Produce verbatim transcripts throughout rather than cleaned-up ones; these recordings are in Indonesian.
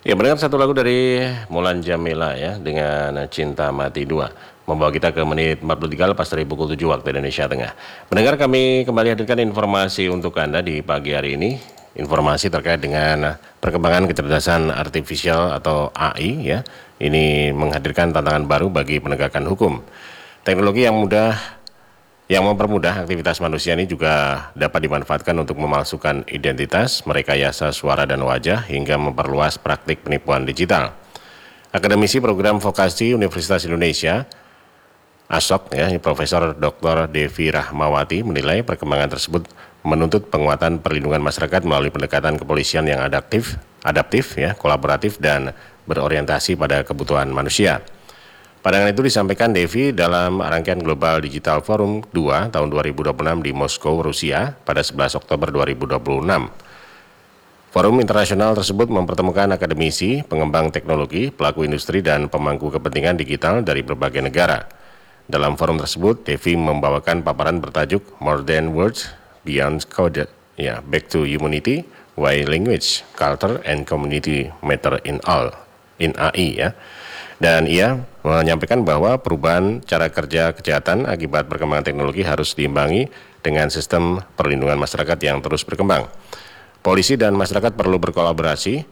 Ya, mendengar satu lagu dari Mulan Jameela ya dengan Cinta Mati dua membawa kita ke menit empat puluh tiga lepas dari pukul tujuh waktu Indonesia Tengah. Mendengar kami kembali hadirkan informasi untuk Anda di pagi hari ini. Informasi terkait dengan perkembangan kecerdasan artifisial atau A I ya. Ini menghadirkan tantangan baru bagi penegakan hukum. Teknologi yang mudah yang mempermudah aktivitas manusia ini juga dapat dimanfaatkan untuk memalsukan identitas, merekayasa suara dan wajah, hingga memperluas praktik penipuan digital. Akademisi Program Vokasi Universitas Indonesia, A S O K, ya, Profesor Doktor Devi Rahmawati menilai perkembangan tersebut menuntut penguatan perlindungan masyarakat melalui pendekatan kepolisian yang adaptif, adaptif, ya, kolaboratif, dan berorientasi pada kebutuhan manusia. Pandangan itu disampaikan Devi dalam rangkaian Global Digital Forum dua tahun dua ribu dua puluh enam di Moskow, Rusia pada sebelas Oktober dua ribu dua puluh enam. Forum internasional tersebut mempertemukan akademisi, pengembang teknologi, pelaku industri, dan pemangku kepentingan digital dari berbagai negara. Dalam forum tersebut, Devi membawakan paparan bertajuk More Than Words, Beyond Code, ya, Back to Humanity, Why Language, Culture, and Community Matter in All, in A I, ya. Dan ia menyampaikan bahwa perubahan cara kerja kejahatan akibat perkembangan teknologi harus diimbangi dengan sistem perlindungan masyarakat yang terus berkembang. Polisi dan masyarakat perlu berkolaborasi,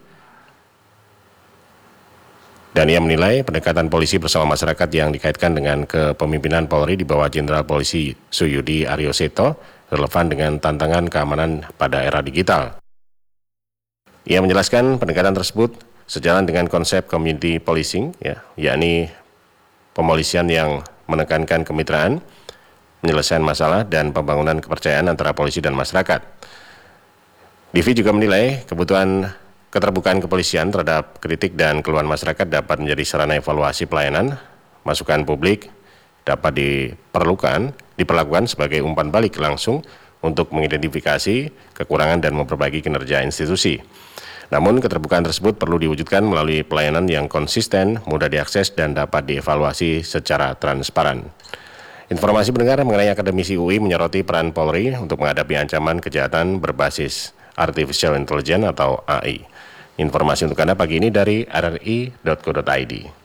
dan ia menilai pendekatan polisi bersama masyarakat yang dikaitkan dengan kepemimpinan Polri di bawah Jenderal Polisi Suyudi Aryoseto relevan dengan tantangan keamanan pada era digital. Ia menjelaskan pendekatan tersebut sejalan dengan konsep community policing, ya, yakni pemolisian yang menekankan kemitraan, penyelesaian masalah, dan pembangunan kepercayaan antara polisi dan masyarakat. Devi juga menilai kebutuhan keterbukaan kepolisian terhadap kritik dan keluhan masyarakat dapat menjadi sarana evaluasi pelayanan, masukan publik dapat diperlukan, diperlakukan sebagai umpan balik langsung untuk mengidentifikasi kekurangan dan memperbaiki kinerja institusi. Namun keterbukaan tersebut perlu diwujudkan melalui pelayanan yang konsisten, mudah diakses, dan dapat dievaluasi secara transparan. Informasi pendengar mengenai akademisi U I menyoroti peran Polri untuk menghadapi ancaman kejahatan berbasis Artificial Intelligence atau A I. Informasi untuk Anda pagi ini dari r r i titik co titik i d.